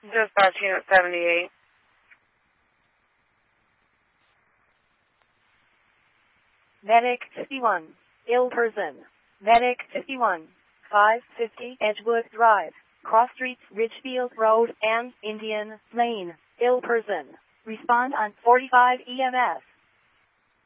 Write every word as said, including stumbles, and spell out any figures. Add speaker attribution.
Speaker 1: Dispatch Unit seventy-eight.
Speaker 2: Medic fifty-one. Ill person. Medic fifty-one. five fifty Edgewood Drive. Cross Streets, Ridgefield Road, and Indian Lane. Ill person. Respond on forty-five E M S.